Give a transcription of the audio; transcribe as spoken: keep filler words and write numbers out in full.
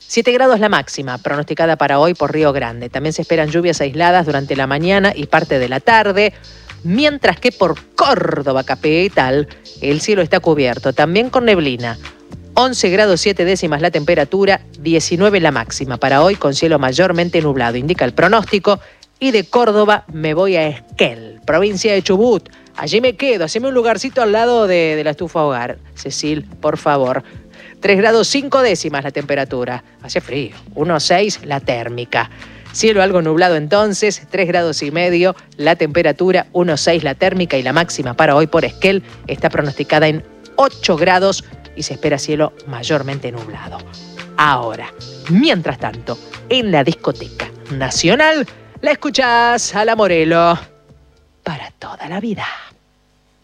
siete grados la máxima, pronosticada para hoy por Río Grande. También se esperan lluvias aisladas durante la mañana y parte de la tarde, mientras que por Córdoba capital el cielo está cubierto, también con neblina. once grados siete décimas la temperatura, diecinueve la máxima. Para hoy con cielo mayormente nublado, indica el pronóstico. Y de Córdoba me voy a Esquel, provincia de Chubut. Allí me quedo, haceme un lugarcito al lado de, de la estufa hogar. Cecil, por favor. tres grados cinco décimas la temperatura. Hace frío. uno seis la térmica. Cielo algo nublado entonces, tres grados y medio la temperatura, uno seis la térmica y la máxima para hoy por Esquel está pronosticada en ocho grados y se espera cielo mayormente nublado. Ahora, mientras tanto, en la discoteca nacional, la escuchás a la Morelo para toda la vida.